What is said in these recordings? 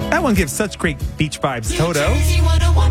That one gives such great beach vibes, Toto. New Jersey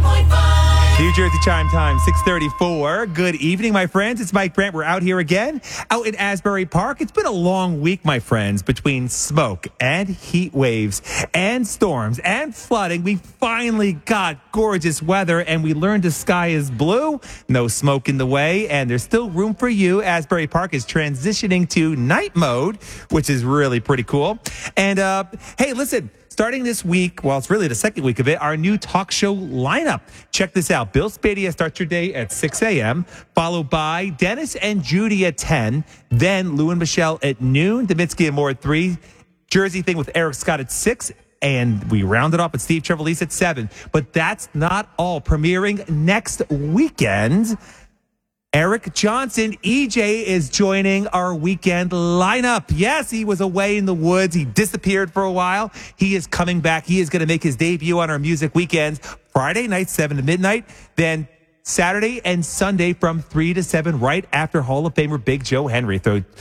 101.5. New Jersey Chime Time, 6:34. Good evening, my friends. It's Mike Brandt. We're out here again, out in Asbury Park. It's been a long week, my friends, between smoke and heat waves and storms and flooding. We finally got gorgeous weather, and we learned the sky is blue, no smoke in the way, and there's still room for you. Asbury Park is transitioning to night mode, which is really pretty cool. And, hey, listen. Starting this week, well, it's really the second week of it, our new talk show lineup. Check this out. Bill Spadea starts your day at 6 a.m., followed by Dennis and Judy at 10, then Lou and Michelle at noon, Demitsky and Moore at 3, Jersey Thing with Eric Scott at 6, and we round it off with Steve Trevelise at 7. But that's not all. Premiering next weekend, Eric Johnson, EJ, is joining our weekend lineup. Yes, he was away in the woods. He disappeared for a while. He is coming back. He is going to make his debut on our music weekends, Friday night, 7 to midnight, then Saturday and Sunday from 3 to 7, right after Hall of Famer Big Joe Henry.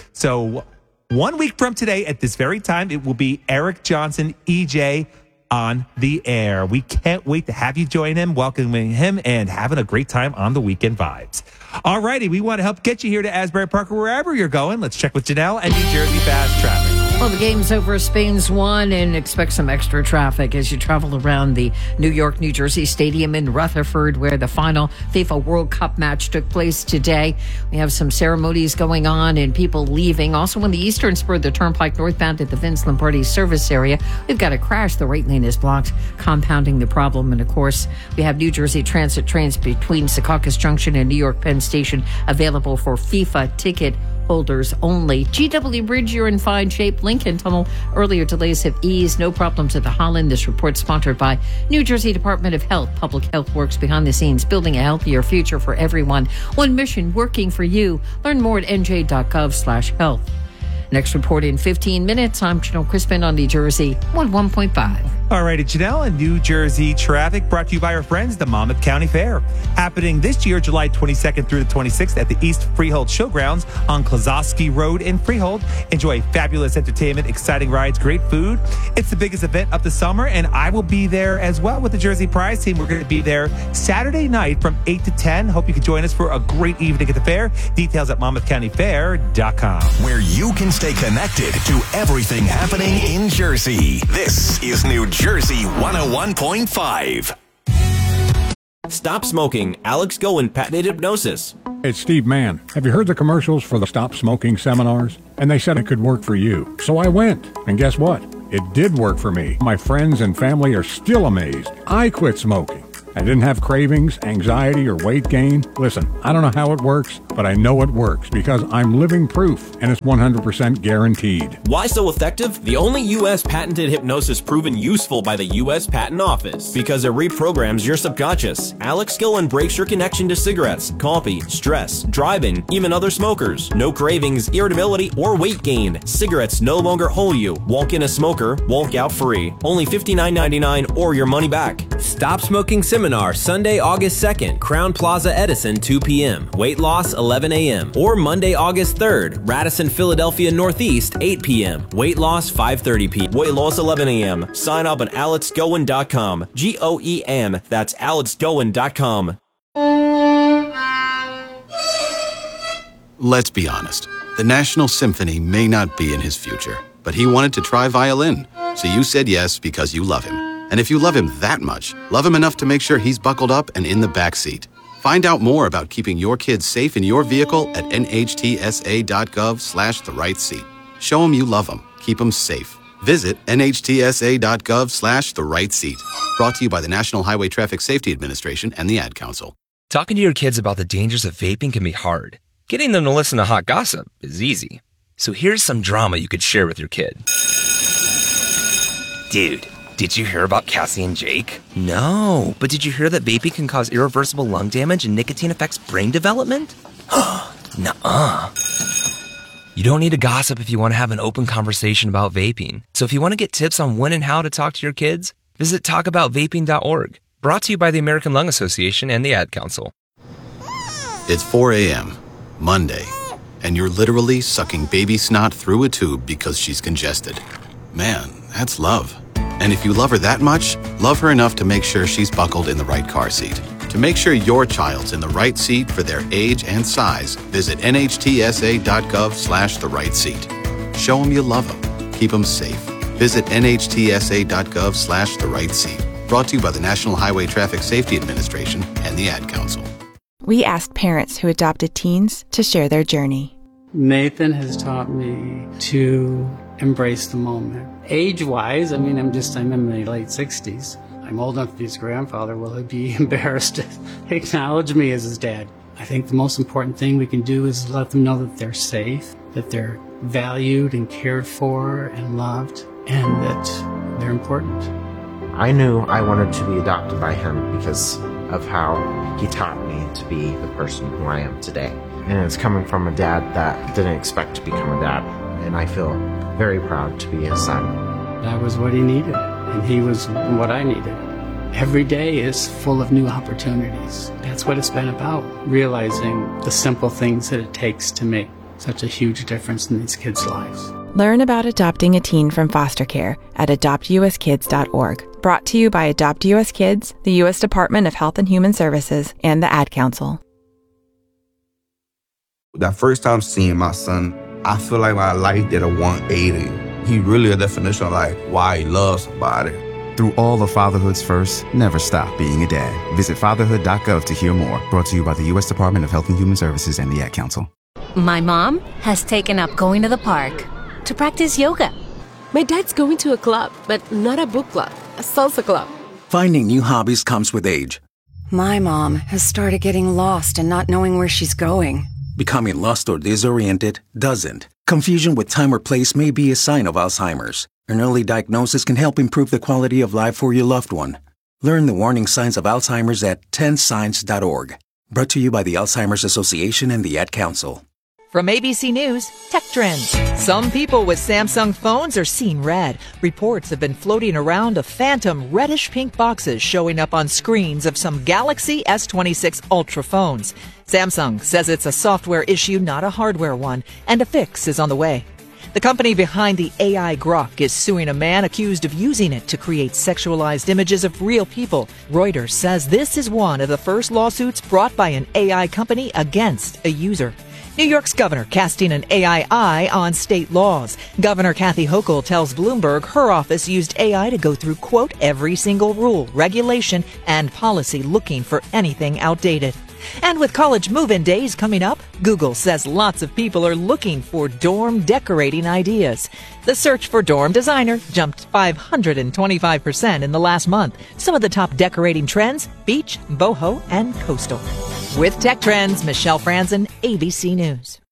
So 1 week from today at this very time, it will be Eric Johnson, EJ, on the air. We can't wait to have you join him, welcoming him, and having a great time on the Weekend Vibes. All righty, we want to help get you here to Asbury Park or wherever you're going. Let's check with Janelle and New Jersey Fast Traffic. Well, the game's over. Spain's won, and expect some extra traffic as you travel around the New York, New Jersey Stadium in Rutherford, where the final FIFA World Cup match took place today. We have some ceremonies going on and people leaving. Also, on the eastern spur of the Turnpike northbound at the Vince Lombardi service area, we've got a crash. The right lane is blocked, compounding the problem. And, of course, we have New Jersey Transit trains between Secaucus Junction and New York Penn Station available for FIFA ticket holders only. GW Bridge, you're in fine shape. Lincoln Tunnel, earlier delays have eased. No problems at the Holland. This report sponsored by New Jersey Department of Health. Public Health works behind the scenes, building a healthier future for everyone. One mission, working for you. Learn more at nj.gov/health. Next report in 15 minutes. I'm Janelle Crispin on New Jersey 101.5. All righty, Janelle and New Jersey Traffic brought to you by our friends, the Monmouth County Fair. Happening this year, July 22nd through the 26th at the East Freehold Showgrounds on Klozowski Road in Freehold. Enjoy fabulous entertainment, exciting rides, great food. It's the biggest event of the summer, and I will be there as well with the Jersey Prize team. We're going to be there Saturday night from 8 to 10. Hope you can join us for a great evening at the fair. Details at MonmouthCountyFair.com. Where you can stay connected to everything happening in Jersey. This is New Jersey 101.5. Stop smoking. Alex Goen, patented hypnosis. It's Steve Mann. Have you heard the commercials for the Stop Smoking seminars? And they said it could work for you. So I went. And guess what? It did work for me. My friends and family are still amazed. I quit smoking. I didn't have cravings, anxiety, or weight gain. Listen, I don't know how it works, but I know it works because I'm living proof, and it's 100% guaranteed. Why so effective? The only U.S. patented hypnosis proven useful by the U.S. Patent Office. Because it reprograms your subconscious. Alex Gillen breaks your connection to cigarettes, coffee, stress, driving, even other smokers. No cravings, irritability, or weight gain. Cigarettes no longer hold you. Walk in a smoker, walk out free. Only $59.99 or your money back. Stop Smoking Seminar, Sunday, August 2nd, Crown Plaza, Edison, 2 p.m. Weight loss, 11 a.m. Or Monday, August 3rd, Radisson, Philadelphia Northeast, 8 p.m. Weight loss, 5:30 p.m. Weight loss, 11 a.m. Sign up at alexgoen.com. G-O-E-N. That's alexgoen.com. Let's be honest. The National Symphony may not be in his future, but he wanted to try violin. So you said yes because you love him. And if you love him that much, love him enough to make sure he's buckled up and in the back seat. Find out more about keeping your kids safe in your vehicle at nhtsa.gov/the-right-seat. Show him you love him. Keep him safe. Visit nhtsa.gov/the-right-seat. Brought to you by the National Highway Traffic Safety Administration and the Ad Council. Talking to your kids about the dangers of vaping can be hard. Getting them to listen to hot gossip is easy. So here's some drama you could share with your kid. Dude, did you hear about Cassie and Jake? No, but did you hear that vaping can cause irreversible lung damage and nicotine affects brain development? Nuh-uh. You don't need to gossip if you want to have an open conversation about vaping. So if you want to get tips on when and how to talk to your kids, visit talkaboutvaping.org. Brought to you by the American Lung Association and the Ad Council. It's 4 a.m., Monday, and you're literally sucking baby snot through a tube because she's congested. Man, that's love. And if you love her that much, love her enough to make sure she's buckled in the right car seat. To make sure your child's in the right seat for their age and size, visit nhtsa.gov/the right seat. Show them you love them. Keep them safe. Visit nhtsa.gov/the right seat. Brought to you by the National Highway Traffic Safety Administration and the Ad Council. We asked parents who adopted teens to share their journey. Nathan has taught me to embrace the moment. Age-wise, I'm in my late 60s. I'm old enough to be his grandfather. Will he be embarrassed to acknowledge me as his dad? I think the most important thing we can do is let them know that they're safe, that they're valued and cared for and loved, and that they're important. I knew I wanted to be adopted by him because of how he taught me to be the person who I am today. And it's coming from a dad that didn't expect to become a dad. And I feel very proud to be his son. That was what he needed, and he was what I needed. Every day is full of new opportunities. That's what it's been about, realizing the simple things that it takes to make such a huge difference in these kids' lives. Learn about adopting a teen from foster care at adoptuskids.org. Brought to you by Adopt U.S. Kids, the U.S. Department of Health and Human Services, and the Ad Council. That first time seeing my son, I feel like my life did a 180. He really a definition of like why he loves somebody. Through all of fatherhood's first, never stop being a dad. Visit fatherhood.gov to hear more. Brought to you by the U.S. Department of Health and Human Services and the Ad Council. My mom has taken up going to the park to practice yoga. My dad's going to a club, but not a book club, a salsa club. Finding new hobbies comes with age. My mom has started getting lost and not knowing where she's going. Becoming lost or disoriented doesn't. Confusion with time or place may be a sign of Alzheimer's. An early diagnosis can help improve the quality of life for your loved one. Learn the warning signs of Alzheimer's at 10signs.org. Brought to you by the Alzheimer's Association and the Ad Council. From ABC News, Tech Trends. Some people with Samsung phones are seeing red. Reports have been floating around of phantom reddish-pink boxes showing up on screens of some Galaxy S26 Ultra phones. Samsung says it's a software issue, not a hardware one, and a fix is on the way. The company behind the AI Grok is suing a man accused of using it to create sexualized images of real people. Reuters says this is one of the first lawsuits brought by an AI company against a user. New York's governor casting an AI eye on state laws. Governor Kathy Hochul tells Bloomberg her office used AI to go through, quote, every single rule, regulation, and policy looking for anything outdated. And with college move-in days coming up, Google says lots of people are looking for dorm decorating ideas. The search for dorm designer jumped 525% in the last month. Some of the top decorating trends, beach, boho, and coastal. With Tech Trends, Michelle Franzen, ABC News.